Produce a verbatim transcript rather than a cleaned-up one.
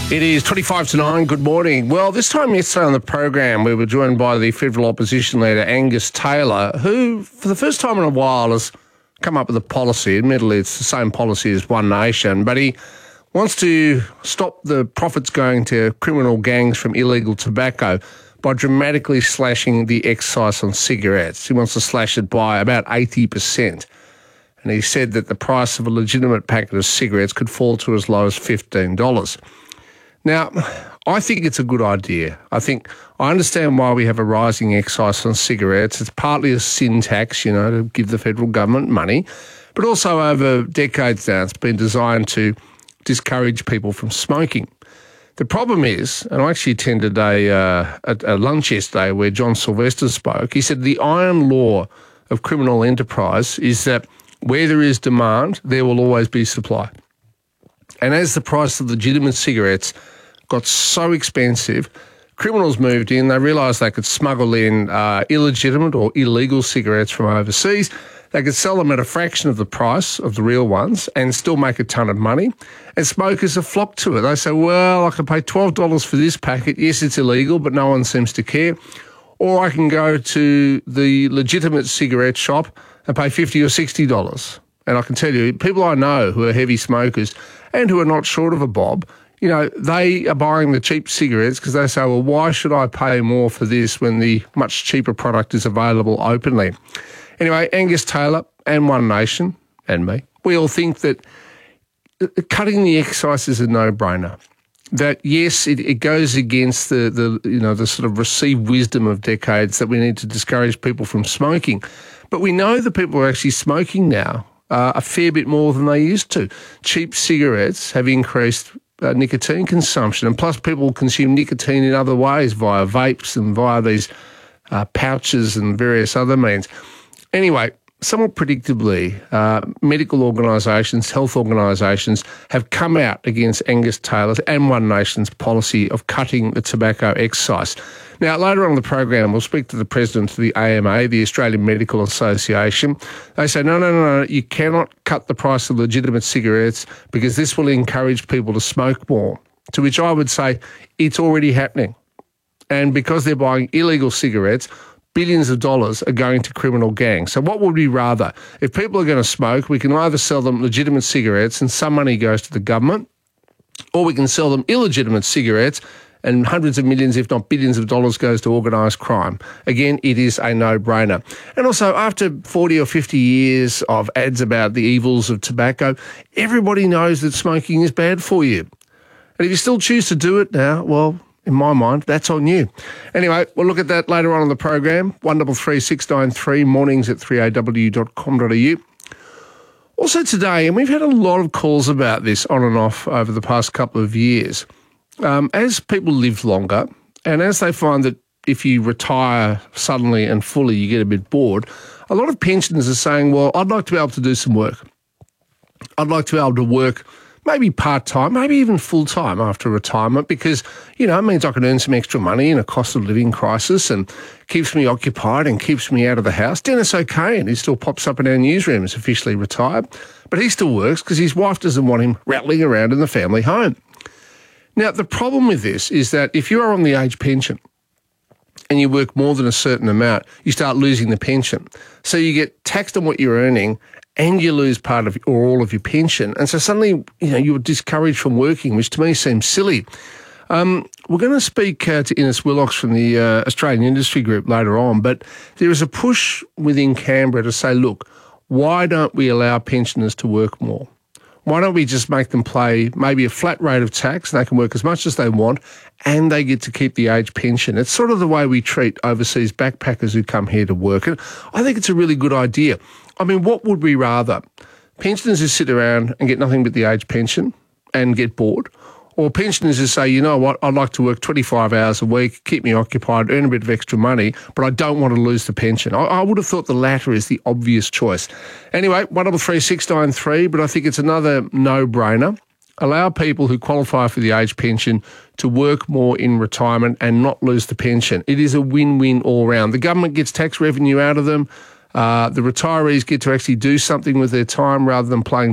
It is twenty-five to nine. Good morning. Well, this time yesterday on the program, we were joined by the federal opposition leader, Angus Taylor, who, for the first time in a while, has come up with a policy. Admittedly, it's the same policy as One Nation, but he wants to stop the profits going to criminal gangs from illegal tobacco by dramatically slashing the excise on cigarettes. He wants to slash it by about eighty percent. And he said that the price of a legitimate packet of cigarettes could fall to as low as fifteen dollars. Now, I think it's a good idea. I think I understand why we have a rising excise on cigarettes. It's partly a sin tax, you know, to give the federal government money, but also over decades now it's been designed to discourage people from smoking. The problem is, and I actually attended a, uh, a, a lunch yesterday where John Sylvester spoke. He said the iron law of criminal enterprise is that where there is demand, there will always be supply. And as the price of legitimate cigarettes got so expensive, criminals moved in. They realised they could smuggle in uh, illegitimate or illegal cigarettes from overseas. They could sell them at a fraction of the price of the real ones and still make a ton of money. And smokers have flocked to it. They say, well, I can pay twelve dollars for this packet. Yes, it's illegal, but no one seems to care. Or I can go to the legitimate cigarette shop and pay fifty dollars or sixty dollars. And I can tell you, people I know who are heavy smokers and who are not short of a bob, you know, they are buying the cheap cigarettes because they say, well, why should I pay more for this when the much cheaper product is available openly? Anyway, Angus Taylor and One Nation and me, we all think that cutting the excise is a no-brainer. That, yes, it, it goes against the, the, you know, the sort of received wisdom of decades that we need to discourage people from smoking. But we know that people are actually smoking now uh, a fair bit more than they used to. Cheap cigarettes have increased uh, nicotine consumption, and plus people consume nicotine in other ways via vapes and via these uh, pouches and various other means. Anyway, somewhat predictably, uh, medical organisations, health organisations have come out against Angus Taylor's and One Nation's policy of cutting the tobacco excise. Now, later on in the program, we'll speak to the president of the A M A, the Australian Medical Association. They say, no, no, no, no, you cannot cut the price of legitimate cigarettes because this will encourage people to smoke more, to which I would say it's already happening. And because they're buying illegal cigarettes, billions of dollars are going to criminal gangs. So what would we rather? If people are going to smoke, we can either sell them legitimate cigarettes and some money goes to the government, or we can sell them illegitimate cigarettes and hundreds of millions, if not billions of dollars goes to organised crime. Again, it is a no-brainer. And also, after forty or fifty years of ads about the evils of tobacco, everybody knows that smoking is bad for you. And if you still choose to do it now, well, in my mind, that's on you. Anyway, we'll look at that later on in the program. one three three six nine three, mornings at three a w dot com dot a u. Also today, and we've had a lot of calls about this on and off over the past couple of years, um, as people live longer and as they find that if you retire suddenly and fully, you get a bit bored, a lot of pensioners are saying, well, I'd like to be able to do some work. I'd like to be able to work maybe part-time, maybe even full-time after retirement because, you know, it means I can earn some extra money in a cost of living crisis and keeps me occupied and keeps me out of the house. Dennis O'Kane, he still pops up in our newsroom, is officially retired, but he still works because his wife doesn't want him rattling around in the family home. Now, the problem with this is that if you are on the age pension and you work more than a certain amount, you start losing the pension. So you get taxed on what you're earning and you lose part of or all of your pension. And so suddenly, you know, you're discouraged from working, which to me seems silly. Um, we're going to speak uh, to Innes Willocks from the uh, Australian Industry Group later on, but there is a push within Canberra to say, look, why don't we allow pensioners to work more? Why don't we just make them pay maybe a flat rate of tax and they can work as much as they want and they get to keep the age pension? It's sort of the way we treat overseas backpackers who come here to work. And I think it's a really good idea. I mean, what would we rather? Pensioners who sit around and get nothing but the age pension and get bored? Or pensioners who say, you know what, I'd like to work twenty-five hours a week, keep me occupied, earn a bit of extra money, but I don't want to lose the pension. I, I would have thought the latter is the obvious choice. Anyway, one three three six nine three, but I think it's another no-brainer. Allow people who qualify for the age pension to work more in retirement and not lose the pension. It is a win-win all round. The government gets tax revenue out of them. Uh, the retirees get to actually do something with their time rather than playing